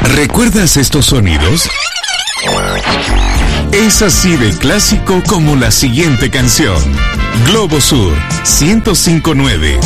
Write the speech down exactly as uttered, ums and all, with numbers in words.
¿Recuerdas estos sonidos? Es así de clásico como la siguiente canción. Globo Sur ciento cinco punto nueve.